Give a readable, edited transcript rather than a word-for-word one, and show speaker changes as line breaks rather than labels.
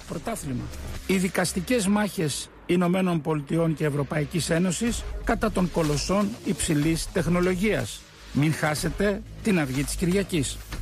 πρωτάθλημα. Οι δικαστικές μάχες Ηνωμένων Πολιτειών και Ευρωπαϊκής Ένωσης κατά των κολοσσών υψηλής τεχνολογίας. Μην χάσετε την αυγή της Κυριακής.